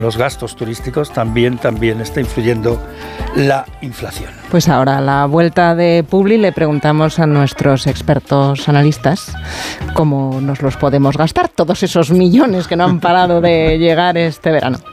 los gastos turísticos también está influyendo la inflación. Pues ahora, a la vuelta de Publi, le preguntamos a nuestros expertos analistas cómo nos los podemos gastar, todos esos millones que no han parado de llegar este verano.